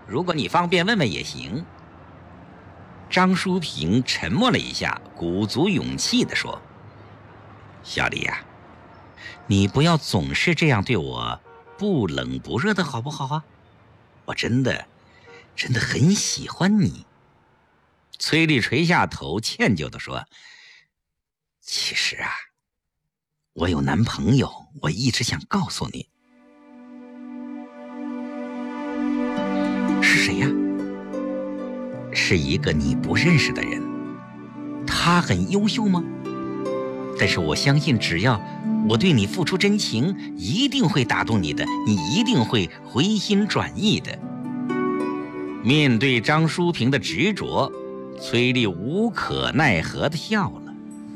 如果你方便问问也行。张淑平沉默了一下，鼓足勇气地说：小李呀，你不要总是这样对我不冷不热的好不好啊？我真的很喜欢你。崔丽垂下头，歉疚地说：其实啊，我有男朋友，我一直想告诉你。是谁呀？是一个你不认识的人。他很优秀吗？但是我相信，只要我对你付出真情，一定会打动你的，你一定会回心转意的。面对张淑平的执着，崔丽无可奈何地笑了。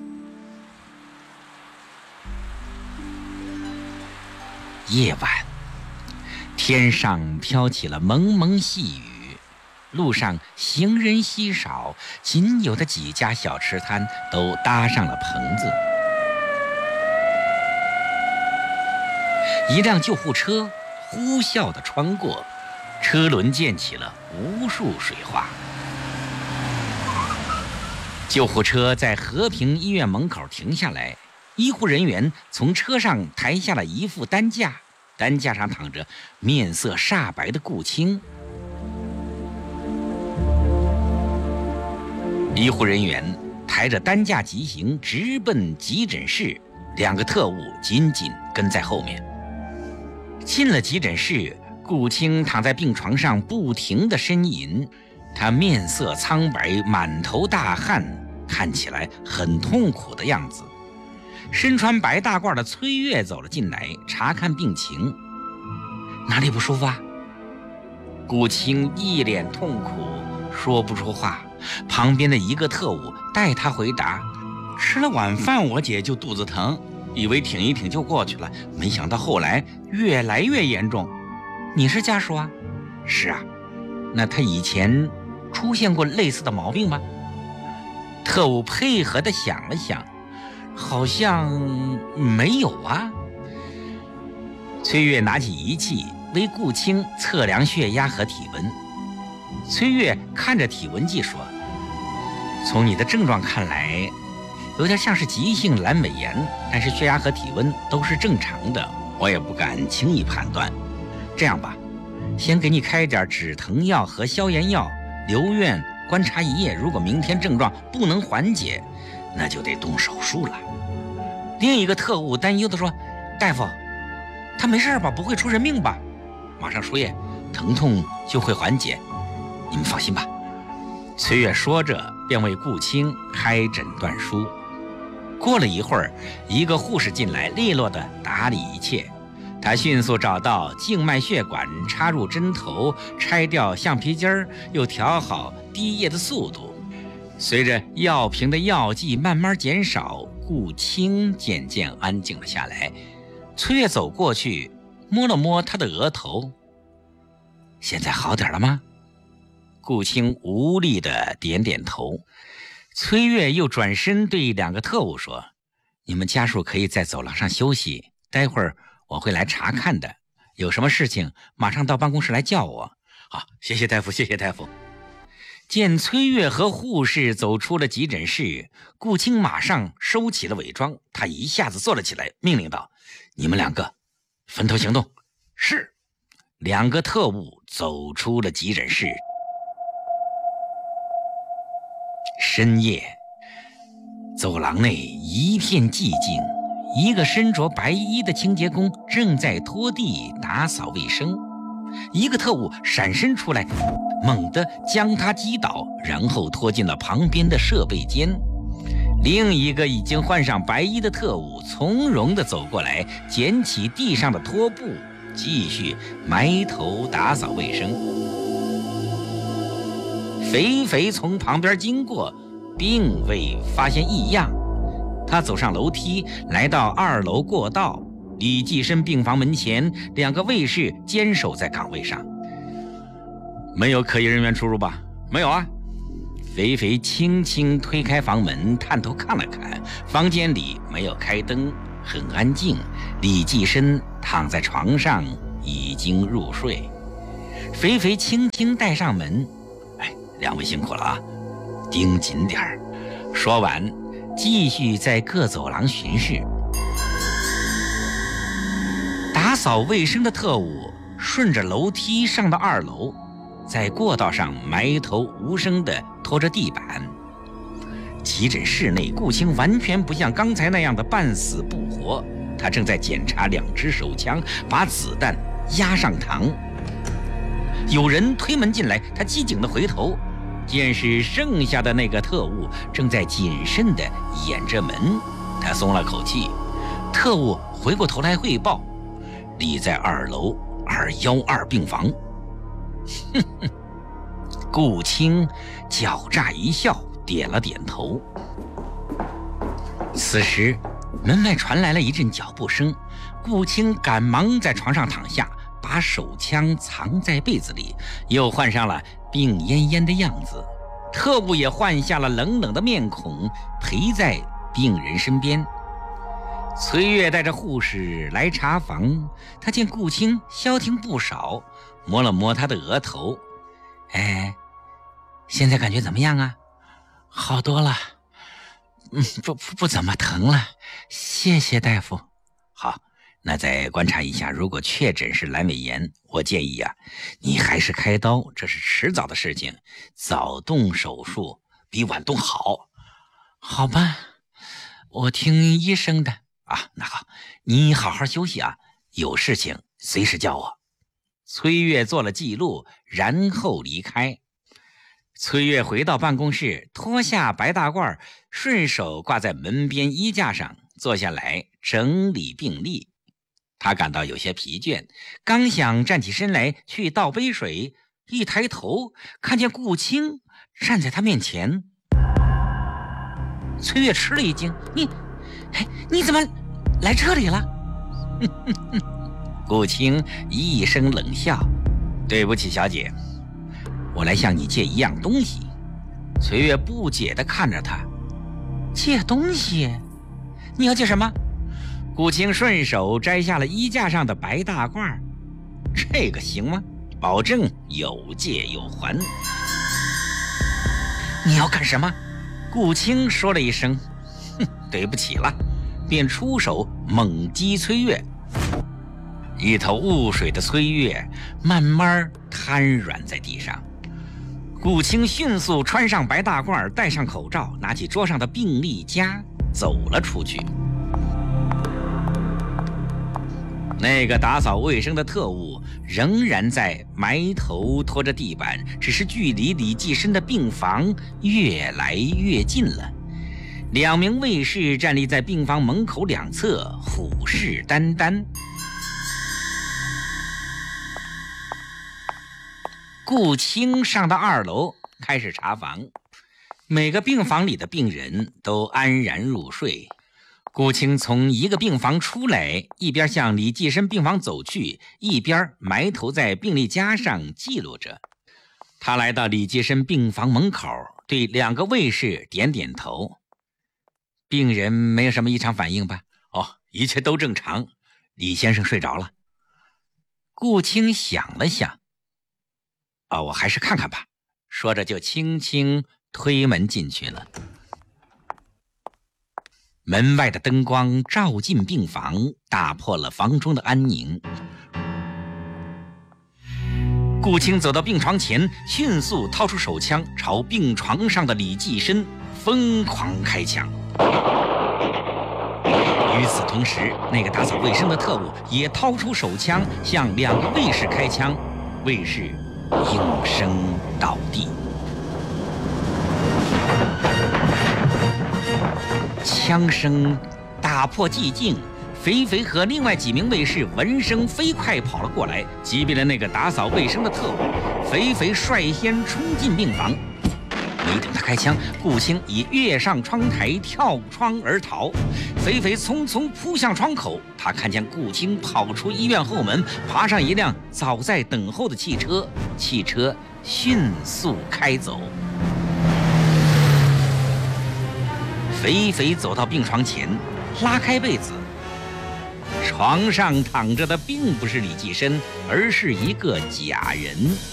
夜晚，天上飘起了蒙蒙细雨，路上行人稀少，仅有的几家小吃摊都搭上了棚子。一辆救护车呼啸地穿过，车轮溅起了无数水花。救护车在和平医院门口停下来，医护人员从车上抬下了一副担架，担架上躺着面色煞白的顾青。医护人员抬着担架急行，直奔急诊室，两个特务紧紧跟在后面。进了急诊室，顾青躺在病床上不停地呻吟，他面色苍白，满头大汗，看起来很痛苦的样子。身穿白大褂的崔月走了进来，查看病情。哪里不舒服啊？顾青一脸痛苦，说不出话。旁边的一个特务代他回答：吃了晚饭我姐就肚子疼，以为挺一挺就过去了，没想到后来越来越严重。你是家属啊？是啊。那他以前出现过类似的毛病吗？特务配合地想了想，好像没有啊。崔月拿起仪器为顾青测量血压和体温。崔月看着体温计说：从你的症状看来，有点像是急性阑尾炎，但是血压和体温都是正常的，我也不敢轻易判断。这样吧，先给你开点止疼药和消炎药，留院观察一夜，如果明天症状不能缓解，那就得动手术了。另一个特务担忧地说：大夫，他没事吧？不会出人命吧？马上输液，疼痛就会缓解，你们放心吧。崔月说着便为顾青开诊断书。过了一会儿，一个护士进来，利落地打理一切。他迅速找到静脉血管，插入针头，拆掉橡皮筋儿，又调好滴液的速度。随着药瓶的药剂慢慢减少，顾青渐渐安静了下来。崔月走过去，摸了摸他的额头。现在好点了吗？顾青无力地点点头。崔月又转身对两个特务说：你们家属可以在走廊上休息，待会儿我会来查看的，有什么事情马上到办公室来叫我。好，谢谢大夫，谢谢大夫。见崔月和护士走出了急诊室，顾青马上收起了伪装，他一下子坐了起来，命令道：你们两个分头行动。是。两个特务走出了急诊室。深夜，走廊内一片寂静，一个身着白衣的清洁工正在拖地打扫卫生。一个特务闪身出来，猛地将他击倒，然后拖进了旁边的设备间。另一个已经换上白衣的特务从容地走过来，捡起地上的拖布，继续埋头打扫卫生。肥肥从旁边经过，并未发现异样。他走上楼梯，来到2楼过道，李济深病房门前，两个卫士坚守在岗位上。没有可疑人员出入吧？没有啊。肥肥轻轻推开房门，探头看了看，房间里没有开灯，很安静。李济深躺在床上已经入睡。 肥肥轻轻带上门。哎，两位辛苦了啊，盯紧点儿。说完，继续在各走廊巡视。打扫卫生的特务顺着楼梯上到2楼，在过道上埋头无声地拖着地板。急诊室内，顾青完全不像刚才那样的半死不活，他正在检查2支手枪，把子弹压上膛。有人推门进来，他机警地回头，见是剩下的那个特务正在谨慎地掩着门，他松了口气。特务回过头来汇报，立在2楼212病房。哼哼，顾青狡诈一笑，点了点头。此时门外传来了一阵脚步声，顾青赶忙在床上躺下，把手枪藏在被子里，又换上了病恹恹的样子。特务也换下了冷冷的面孔，陪在病人身边。崔月带着护士来查房，他见顾青消停不少，摸了摸他的额头。哎，现在感觉怎么样啊？好多了，不怎么疼了，谢谢大夫。好，那再观察一下，如果确诊是阑尾炎，我建议啊，你还是开刀，这是迟早的事情，早动手术比晚动好。好吧，我听医生的啊。那好，你好好休息啊，有事情随时叫我。崔月做了记录，然后离开。崔月回到办公室，脱下白大褂，顺手挂在门边衣架上，坐下来整理病历。他感到有些疲倦，刚想站起身来去倒杯水，一抬头看见顾青站在他面前。崔月吃了一惊，你怎么来这里了？顾青一声冷笑，对不起小姐，我来向你借一样东西。崔月不解地看着他，借东西？你要借什么？顾青顺手摘下了衣架上的白大褂。这个行吗？保证有借有还。你要干什么？顾青说了一声对不起了，便出手猛击崔月。一头雾水的崔月慢慢瘫软在地上。顾青迅速穿上白大褂，戴上口罩，拿起桌上的病历夹走了出去。那个打扫卫生的特务仍然在埋头拖着地板，只是距离李济深的病房越来越近了。2名卫士站立在病房门口两侧，虎视眈眈。顾青上到2楼开始查房，每个病房里的病人都安然入睡。顾青从一个病房出来，一边向李济深病房走去，一边埋头在病历夹上记录着。他来到李济深病房门口，对2个卫士点点头。病人没有什么异常反应吧？哦，一切都正常，李先生睡着了。顾青想了想，我还是看看吧，说着就轻轻推门进去了。门外的灯光照进病房，打破了房中的安宁。顾青走到病床前，迅速掏出手枪，朝病床上的李济深疯狂开枪。与此同时，那个打扫卫生的特务也掏出手枪，向2个卫士开枪，卫士应声倒地。枪声打破寂静，肥肥和另外几名卫士闻声飞快跑了过来，击毙了那个打扫卫生的特务。肥肥率先冲进病房，没等他开枪，顾青已跃上窗台，跳窗而逃。肥肥匆匆扑向窗口，他看见顾青跑出医院后门，爬上一辆早在等候的汽车，汽车迅速开走。肥肥走到病床前，拉开被子， 床上躺着的并不是李济深，而是一个假人。